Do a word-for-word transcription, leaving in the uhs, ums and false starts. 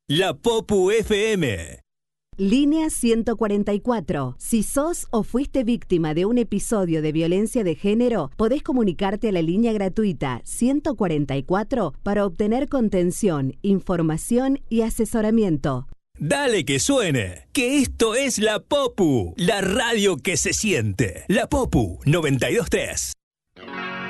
La Popu F M. Línea ciento cuarenta y cuatro. Si sos o fuiste víctima de un episodio de violencia de género, podés comunicarte a la línea gratuita ciento cuarenta y cuatro para obtener contención, información y asesoramiento. Dale que suene, que esto es La Popu, la radio que se siente. La Popu noventa y dos punto tres.